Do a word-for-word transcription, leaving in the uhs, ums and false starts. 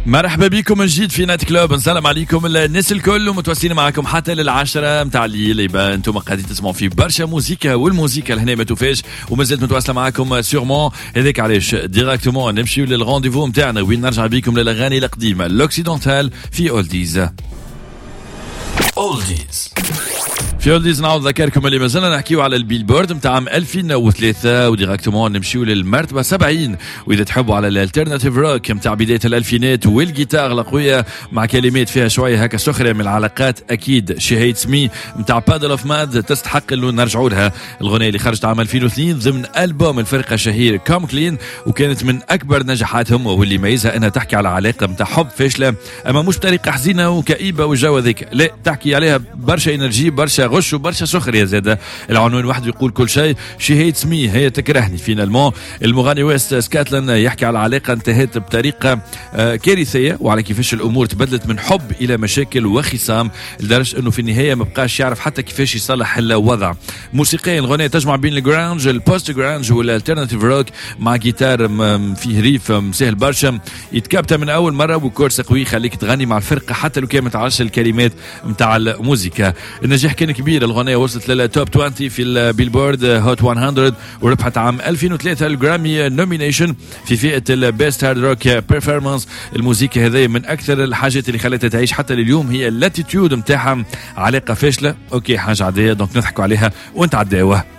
مرحبا بكم من جديد في نايت كلوب. نسلم عليكم الناس الكل ومتواصلين معكم حتى للعشرة متاع الليل. يبقى انتم قاعدين تسمعوا في برشا موسيقى، والموسيقى لهنا ما توفاش ومازالت متواصله معكم سيغمون. هذاك علاش ديراكتومون نمشيو للغونديفو نتاعنا وين نرجع بكم للاغاني القديمه لوكسيدونتال في اولديز. اولديز في اولديز نعاود نذكركم اللي مازلنا نحكيو على البيلبورد نتاع عام ألفين وثلاثة وديراكتومون نمشيو للمرتبه سبعين. واذا تحبوا على الالترناتيف روك نتاع بدايه الالفينات والجيتار القويه مع كلمات فيها شويه هكا سخريه من العلاقات، اكيد شي هيتس مي نتاع بادل اوف ماد تستحق انه نرجعوا لها. الغنيه اللي خرجت عام ألفين واثنين ضمن البوم الفرقه الشهير كوم كلين، وكانت من اكبر نجاحاتهم، واللي يميزها انها تحكي على علاقه نتاع حب فاشله، اما مش بطريقه حزينه وكئيبه والجو ذيك، لا تحكي عليها برشا انرجي، برشا غش وبرشا سخريه زاده. العنوان وحده يقول كل شيء، شي هيتس مي هي تكرهني. فينالمون المغني ويست سكاتلان يحكي على علاقه انتهت بطريقه آه كارثيه، وعلى كيفاش الامور تبدلت من حب الى مشاكل وخصام، لدرجه انه في النهايه ما بقاش يعرف حتى كيفاش يصلح الوضع. موسيقيا الغنيه تجمع بين الجرانج، البوست جرانج والالترناتيف روك مع جيتار فيه ريف مسهل برشا، يتكابتا من اول مره وكورس قوي يخليك تغني مع الفرقه حتى لو كان ما تعرفش الكلمات نتاع الموسيقى. النجاح كان كبير، الغنيه وصلت للتوب عشرين في البيلبورد هوت مية، وربحت عام ألفين وثلاثة الجرامي نومينيشن في فئه البيست هارد روك بيرفورمانس. الموسيقى هذه من اكثر الحاجات اللي خلتها تعيش حتى لليوم، هي الاتيتيود نتاعها علاقه فاشله اوكي حاجه عاديه دونك نضحكوا عليها ونتعداوها.